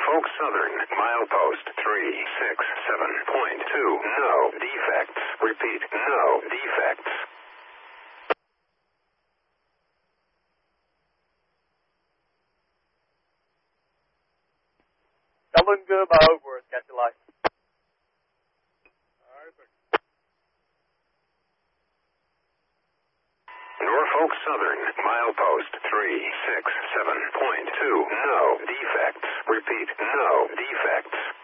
Norfolk Southern, milepost 367.2. No defects. Repeat, no defects. Doubling good by Oakworth. Got your license. Norfolk Southern, milepost 367.2. No defects. Repeat, no defects.